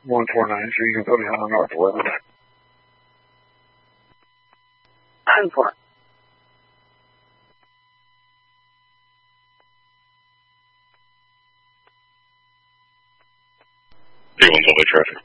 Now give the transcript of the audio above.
149, so you can put me on the northwest. 10-4. B1's only traffic.